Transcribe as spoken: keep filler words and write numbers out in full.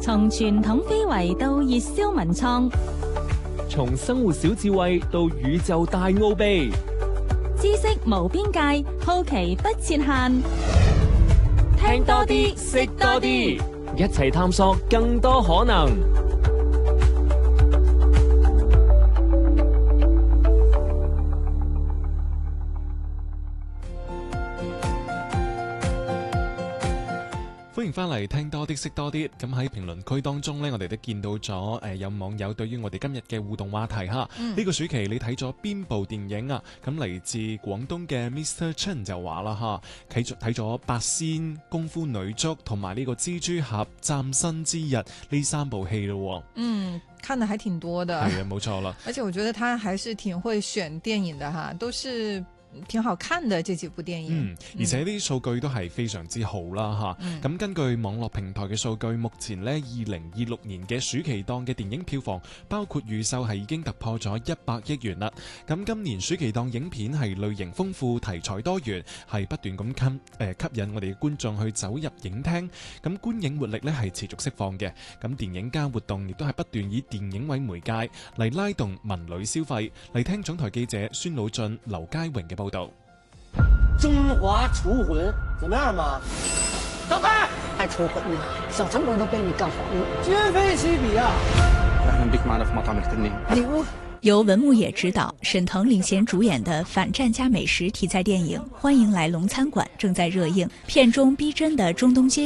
從傳統非遺到熱銷文創， 從生活小智慧到宇宙大奧秘， 知識無邊界，好奇不設限。 聽多啲，識多啲，一齊探索更多可能。 歡迎翻嚟聽多啲識多啲，咁喺評論區當中呢，我哋都見到咗誒、呃、有網友對於我哋今日嘅互動話題哈，呢、嗯、個暑期你睇咗邊部電影啊？咁嚟自廣東嘅 Mister Chen 就話啦哈，睇咗睇咗八仙、功夫女足同埋呢個蜘蛛俠嶄新之日呢三部戲咯。 嗯，看得還挺多的， 係啊，冇錯啦。 而且我覺得他還是挺會選電影的哈，都是挺好看的這幾部電影， 嗯，而且啲數據都係非常之好啦嚇。咁、嗯、根據網絡平台嘅數據，目前呢二零二六年嘅暑期檔嘅電影票房，包括預售係已經突破咗一百億元啦。咁今年暑期檔影片係類型豐富、題材多元，係不斷咁吸誒吸引我哋嘅觀眾去走入影廳。咁觀影活力呢係持續釋放嘅。咁電影間活動亦都係不斷以電影為媒介嚟拉動文旅消費。嚟聽總台記者孫老俊、劉佳榮嘅報道。 中華廚魂怎麼樣嘛？走開！ 還廚魂呢？小成本都被你幹黃了， 今非昔比啊！ 由文牧野執導、沈騰領銜主演的反戰加美食題材電影《歡迎來龍餐館》正在熱映，片中逼真的中東街